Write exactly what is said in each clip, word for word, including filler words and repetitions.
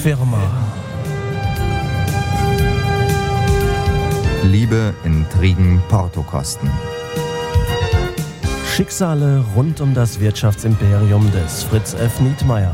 Firma. Liebe, Intrigen, Portokosten. Schicksale rund um das Wirtschaftsimperium des Fritz F. Nietmeyer.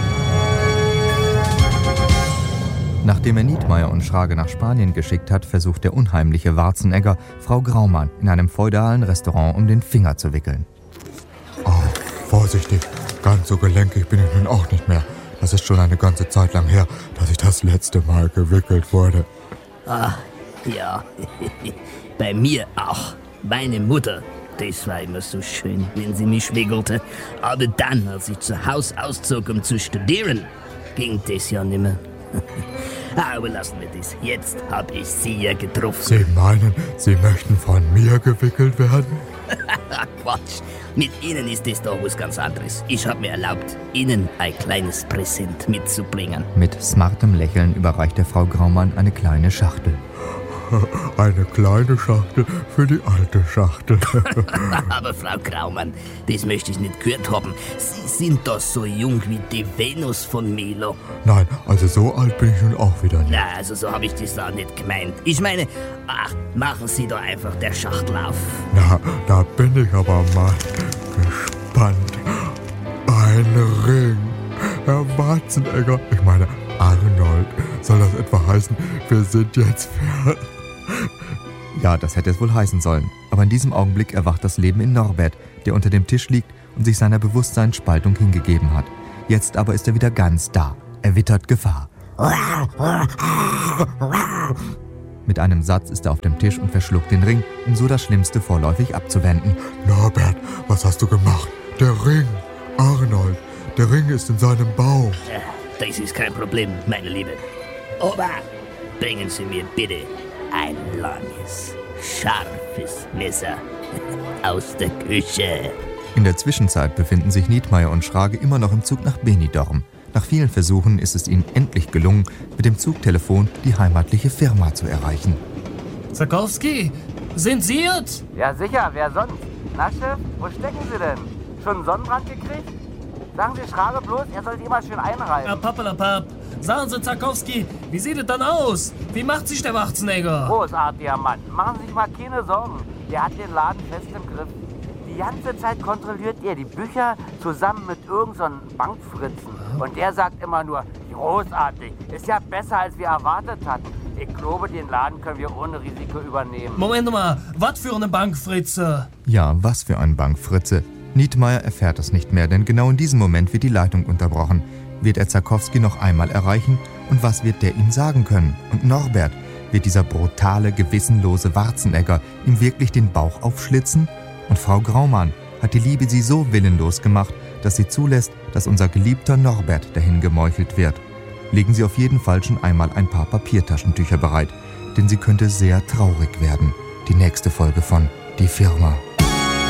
Nachdem er Nietmeyer und Schrage nach Spanien geschickt hat, versucht der unheimliche Warzenegger, Frau Graumann in einem feudalen Restaurant um den Finger zu wickeln. Oh, vorsichtig, ganz so gelenkig bin ich nun auch nicht mehr. Das ist schon eine ganze Zeit lang her, dass ich das letzte Mal gewickelt wurde. Ah, ja, bei mir auch. Meine Mutter, das war immer so schön, wenn sie mich wickelte. Aber dann, als ich zu Haus auszog, um zu studieren, ging das ja nimmer. Aber lassen wir das. Jetzt hab ich Sie ja getroffen. Sie meinen, Sie möchten von mir gewickelt werden? Quatsch. Mit Ihnen ist das doch was ganz anderes. Ich hab mir erlaubt, Ihnen ein kleines Präsent mitzubringen. Mit smartem Lächeln überreicht der Frau Graumann eine kleine Schachtel. Eine kleine Schachtel für die alte Schachtel. Aber Frau Graumann, das möchte ich nicht gehört haben. Sie sind doch so jung wie die Venus von Milo. Nein, also so alt bin ich nun auch wieder nicht. Na, also so habe ich das auch nicht gemeint. Ich meine, ach, machen Sie doch einfach der Schachtel auf. Na, da bin ich aber mal gespannt. Ein Ring. Herr Warzenegger, ich meine Arnold. Soll das etwa heißen, wir sind jetzt fertig? Ja, das hätte es wohl heißen sollen. Aber in diesem Augenblick erwacht das Leben in Norbert, der unter dem Tisch liegt und sich seiner Bewusstseinsspaltung hingegeben hat. Jetzt aber ist er wieder ganz da. Er wittert Gefahr. Mit einem Satz ist er auf dem Tisch und verschluckt den Ring, um so das Schlimmste vorläufig abzuwenden. Norbert, was hast du gemacht? Der Ring. Arnold, der Ring ist in seinem Bauch. Das ist kein Problem, meine Liebe. Aber bringen Sie mir bitte ein langes, scharfes Messer aus der Küche. In der Zwischenzeit befinden sich Nietmeyer und Schrage immer noch im Zug nach Benidorm. Nach vielen Versuchen ist es ihnen endlich gelungen, mit dem Zugtelefon die heimatliche Firma zu erreichen. Zakowski, sind Sie es? Ja sicher, wer sonst? Na Chef, wo stecken Sie denn? Schon einen Sonnenbrand gekriegt? Sagen Sie Schrage bloß, er soll die mal schön einreiben. Ja, Pappelapapp. Sagen Sie, Zakowski, wie sieht es dann aus? Wie macht sich der Warzenegger? Großartiger Mann. Machen Sie sich mal keine Sorgen. Der hat den Laden fest im Griff. Die ganze Zeit kontrolliert er die Bücher zusammen mit irgendeinem so Bankfritzen. Und der sagt immer nur, großartig, ist ja besser, als wir erwartet hatten. Ich glaube, den Laden können wir ohne Risiko übernehmen. Moment mal, was für eine Bankfritze? Ja, was für ein Bankfritze. Nietmeyer erfährt es nicht mehr, denn genau in diesem Moment wird die Leitung unterbrochen. Wird er Zakowski noch einmal erreichen? Und was wird der ihm sagen können? Und Norbert, wird dieser brutale, gewissenlose Warzenegger ihm wirklich den Bauch aufschlitzen? Und Frau Graumann, hat die Liebe sie so willenlos gemacht, dass sie zulässt, dass unser geliebter Norbert dahin gemeuchelt wird? Legen Sie auf jeden Fall schon einmal ein paar Papiertaschentücher bereit, denn sie könnte sehr traurig werden. Die nächste Folge von Die Firma.